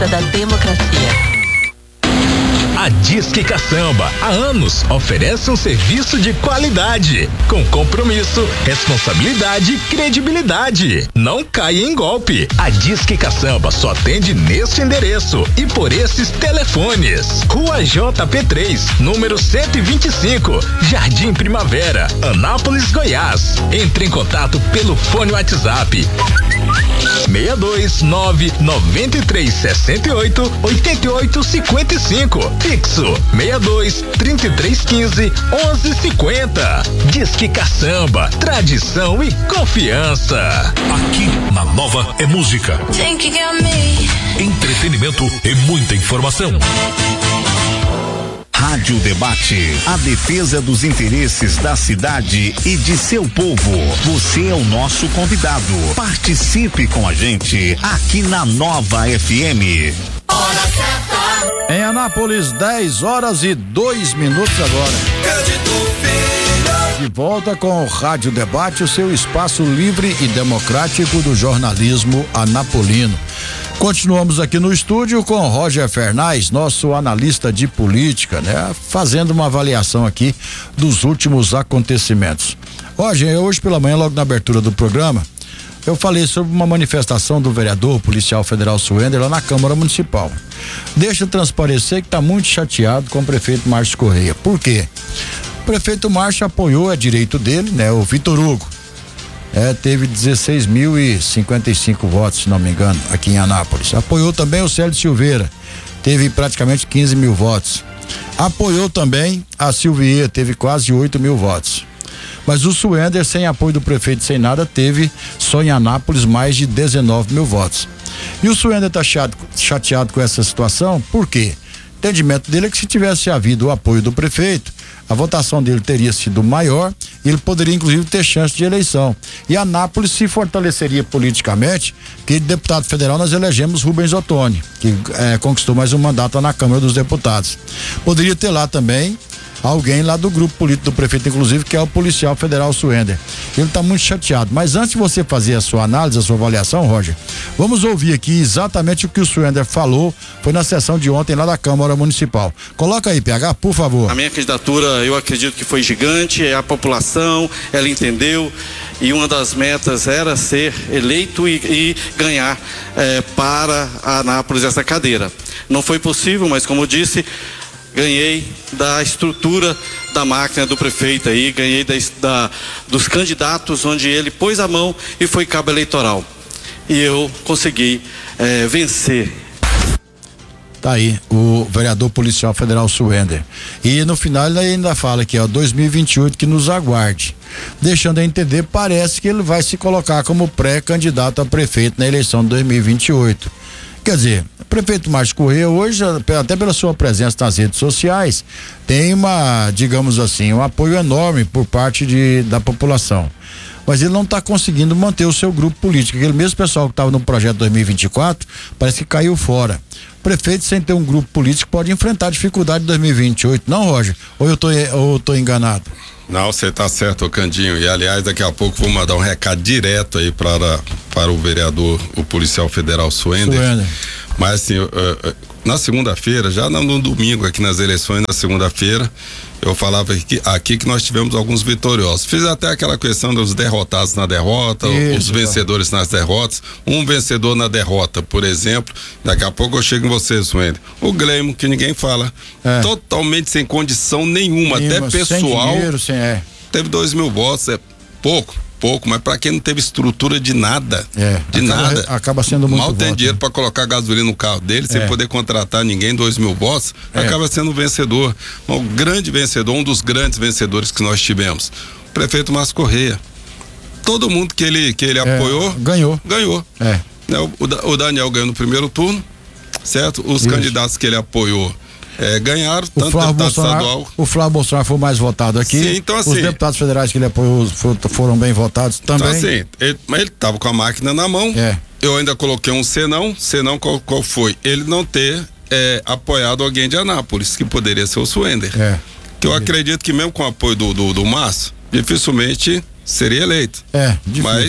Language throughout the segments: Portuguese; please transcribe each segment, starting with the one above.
da democracia. A Disque Caçamba, há anos, oferece um serviço de qualidade, com compromisso, responsabilidade e credibilidade. Não caia em golpe. A Disque Caçamba só atende neste endereço e por esses telefones. Rua JP3, número 125, Jardim Primavera, Anápolis, Goiás. Entre em contato pelo fone WhatsApp 629-9368-8855. Fixo 62-3315-1150. Disque Caçamba, tradição e confiança. Aqui na Nova é música, entretenimento e muita informação. Rádio Debate, a defesa dos interesses da cidade e de seu povo. Você é o nosso convidado. Participe com a gente aqui na Nova FM. Hora certa. Em Anápolis, 10h02 agora. De volta com o Rádio Debate, o seu espaço livre e democrático do jornalismo anapolino. Continuamos aqui no estúdio com Roger Fernais, nosso analista de política, né? Fazendo uma avaliação aqui dos últimos acontecimentos. Roger, hoje pela manhã, logo na abertura do programa, eu falei sobre uma manifestação do vereador policial federal Suender lá na Câmara Municipal. Deixa eu transparecer que está muito chateado com o prefeito Márcio Correia. Por quê? O prefeito Márcio apoiou, é direito dele, né? O Vitor Hugo. Teve 16.055 votos, se não me engano, aqui em Anápolis. Apoiou também o Célio Silveira, teve praticamente 15 mil votos. Apoiou também a Silvia, teve quase 8 mil votos. Mas o Suender, sem apoio do prefeito, sem nada, teve só em Anápolis mais de 19 mil votos. E o Suender está chateado com essa situação, por quê? O entendimento dele é que se tivesse havido o apoio do prefeito, a votação dele teria sido maior e ele poderia inclusive ter chance de eleição. E Anápolis se fortaleceria politicamente, porque de deputado federal nós elegemos Rubens Ottoni, que conquistou mais um mandato lá na Câmara dos Deputados. Poderia ter lá também alguém lá do grupo político do prefeito, inclusive, que é o policial federal Suender. Ele está muito chateado. Mas antes de você fazer a sua análise, a sua avaliação, Roger, vamos ouvir aqui exatamente o que o Suender falou, foi na sessão de ontem lá da Câmara Municipal. Coloca aí, PH, por favor. A minha candidatura, eu acredito que foi gigante, a população, ela entendeu, e uma das metas era ser eleito e ganhar para a Anápolis essa cadeira. Não foi possível, mas como eu disse, ganhei da estrutura da máquina do prefeito aí, ganhei dos candidatos onde ele pôs a mão e foi cabo eleitoral. E eu consegui vencer. Tá aí, o vereador policial federal Suender. E no final ele ainda fala que 2028 que nos aguarde. Deixando a entender, parece que ele vai se colocar como pré-candidato a prefeito na eleição de 2028. Quer dizer, o prefeito Márcio Correia hoje, até pela sua presença nas redes sociais, tem digamos assim, um apoio enorme por parte da população. Mas ele não está conseguindo manter o seu grupo político. Aquele mesmo pessoal que estava no projeto 2024, parece que caiu fora. O prefeito, sem ter um grupo político, pode enfrentar dificuldade em 2028, não, Roger? Ou eu tô enganado? Não, você está certo, Candinho. E aliás, daqui a pouco vou mandar um recado direto aí para o vereador, o policial federal Suender. Mas assim, na segunda-feira, já no domingo aqui nas eleições, na segunda-feira, eu falava aqui que nós tivemos alguns vitoriosos. Fiz até aquela questão dos derrotados na derrota, os vencedores nas derrotas. Um vencedor na derrota, por exemplo, daqui a pouco eu chego em vocês, Suender. O Gleimo, que ninguém fala, totalmente sem condição nenhuma, até pessoal. Sem dinheiro, teve 2 mil votos, pouco, mas para quem não teve estrutura de nada, acaba sendo muito mal tem voto, dinheiro para colocar gasolina no carro dele, sem poder contratar ninguém, 2 mil votos, acaba sendo um vencedor, um grande vencedor, um dos grandes vencedores que nós tivemos, o prefeito Márcio Correia. Todo mundo que ele apoiou ganhou. O Daniel ganhou no primeiro turno, certo? Os candidatos que ele apoiou ganharam, tanto deputado estadual. O Flávio Bolsonaro foi mais votado aqui. Sim, então, assim, os deputados federais que ele apoiou foram bem votados também. Então, assim, mas ele estava com a máquina na mão. Eu ainda coloquei um senão qual foi? Ele não ter apoiado alguém de Anápolis, que poderia ser o Suender. Que eu acredito que mesmo com o apoio do Márcio, dificilmente seria eleito. Difícil. Mas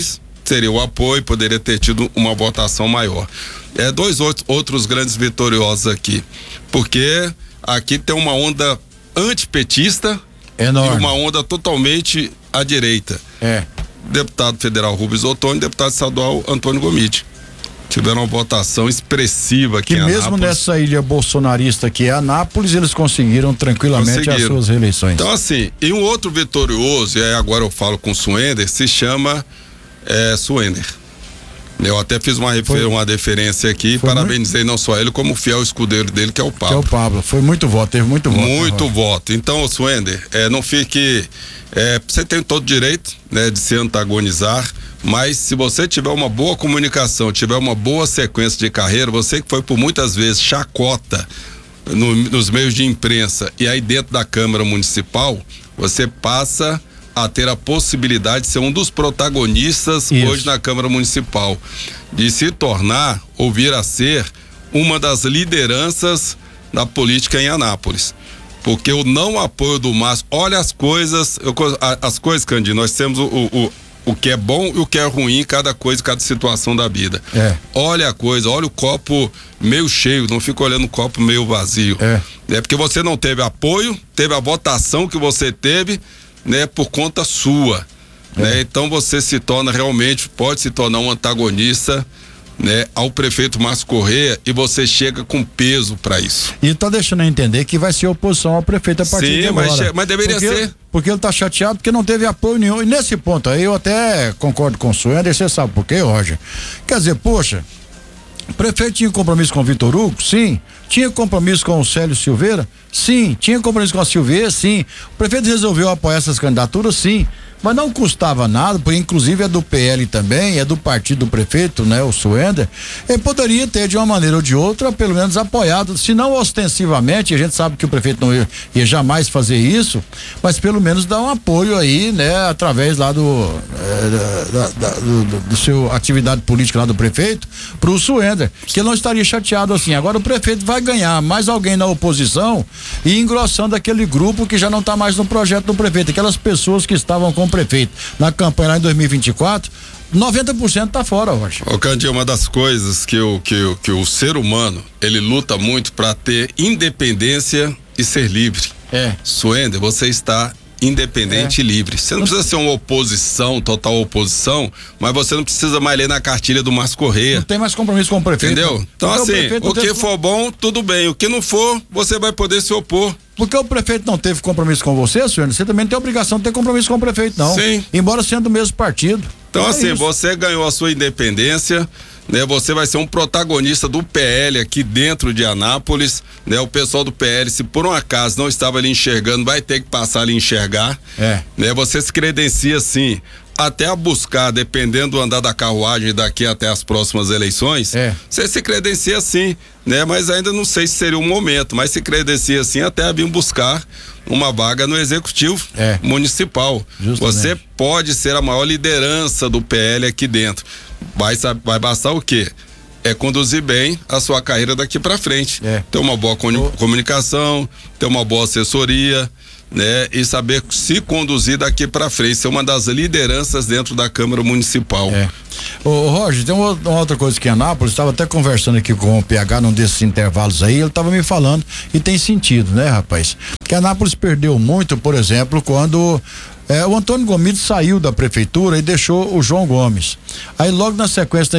seria o apoio, poderia ter tido uma votação maior. Dois outros grandes vitoriosos aqui, porque aqui tem uma onda antipetista enorme, e uma onda totalmente à direita. Deputado federal Rubens Ottoni, deputado estadual Antônio Gomide. Tiveram uma votação expressiva aqui em Anápolis. Que mesmo nessa ilha bolsonarista que é Anápolis, eles conseguiram tranquilamente as suas reeleições. Então, assim, e um outro vitorioso, e aí agora eu falo com o Suender, se chama Suender. Eu até fiz uma deferência aqui, parabenizei não só ele, como o fiel escudeiro dele, que é o Pablo. Foi muito voto, teve muito voto. Muito voto. Então, Suender, não fique. Você tem todo o direito, né, de se antagonizar, mas se você tiver uma boa comunicação, tiver uma boa sequência de carreira, você que foi por muitas vezes chacota nos meios de imprensa e aí dentro da Câmara Municipal, você passa a ter a possibilidade de ser um dos protagonistas hoje na Câmara Municipal, de se tornar ou vir a ser uma das lideranças da política em Anápolis. Porque o não apoio do Márcio, olha as coisas, Candinho, nós temos o que é bom e o que é ruim, cada coisa, cada situação da vida. Olha a coisa, olha o copo meio cheio, não fica olhando o copo meio vazio. Porque você não teve apoio, teve a votação que você teve, né, por conta sua. Né? Então você pode se tornar um antagonista, né, ao prefeito Márcio Corrêa, e você chega com peso para isso. E tá deixando eu entender que vai ser oposição ao prefeito a partir de agora. Mas deveria ser. Porque ele tá chateado porque não teve apoio nenhum. E nesse ponto aí eu até concordo com o Suender, você sabe por quê, Roger? Quer dizer, poxa, o prefeito tinha compromisso com o Vitor Hugo? Sim. Tinha compromisso com o Célio Silveira? Sim. Tinha compromisso com a Silveira? Sim. O prefeito resolveu apoiar essas candidaturas? Sim. Mas não custava nada, porque inclusive é do PL também, é do partido do prefeito, né, o Suender. Ele poderia ter, de uma maneira ou de outra, pelo menos apoiado, se não ostensivamente, a gente sabe que o prefeito não ia jamais fazer isso, mas pelo menos dar um apoio aí, né, através lá do seu atividade política lá do prefeito, pro Suender, que ele não estaria chateado assim. Agora o prefeito vai ganhar mais alguém na oposição e engrossando aquele grupo que já não está mais no projeto do prefeito, aquelas pessoas que estavam com o prefeito na campanha lá em 2024, 90% tá fora, Rocha. Ô Candinho, uma das coisas que o ser humano, ele luta muito para ter independência e ser livre. Suender, você está independente e livre. Você não precisa ser uma oposição, total oposição, mas você não precisa mais ler na cartilha do Márcio Corrêa. Não tem mais compromisso com o prefeito. Entendeu? Então assim, o que for bom, tudo bem. O que não for, você vai poder se opor. Porque o prefeito não teve compromisso com você, senhor, você também não tem obrigação de ter compromisso com o prefeito, não. Sim. Embora sendo do mesmo partido. Então assim, você ganhou a sua independência, né? Você vai ser um protagonista do PL aqui dentro de Anápolis, né? O pessoal do PL, se por um acaso não estava ali enxergando, vai ter que passar ali a enxergar, né? Você se credencia sim, até a buscar, dependendo do andar da carruagem daqui até as próximas eleições, você se credencia sim, né? Mas ainda não sei se seria o momento, mas se credencia sim até a vir buscar uma vaga no executivo municipal. Justamente. Você pode ser a maior liderança do PL aqui dentro. Vai bastar o quê? Conduzir bem a sua carreira daqui para frente. Ter uma boa comunicação, ter uma boa assessoria, né? E saber se conduzir daqui para frente, ser uma das lideranças dentro da Câmara Municipal. Ô Roger, tem uma outra coisa que em Anápolis, estava até conversando aqui com o PH num desses intervalos aí, ele estava me falando, e tem sentido, né, rapaz? Que Anápolis perdeu muito, por exemplo, quando o Antônio Gomide saiu da prefeitura e deixou o João Gomes. Aí logo na sequência